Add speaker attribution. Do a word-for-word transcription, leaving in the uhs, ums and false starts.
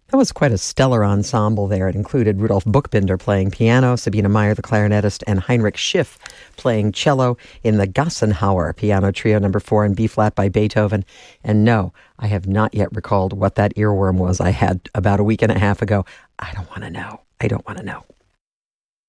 Speaker 1: That was quite a stellar ensemble there. It included Rudolf Buchbinder playing piano, Sabine Meyer, the clarinetist, and Heinrich Schiff playing cello in the Gassenhauer piano trio number four in B-flat by Beethoven. And no, I have not yet recalled what that earworm was I had about a week and a half ago. I don't want to know. I don't want to know.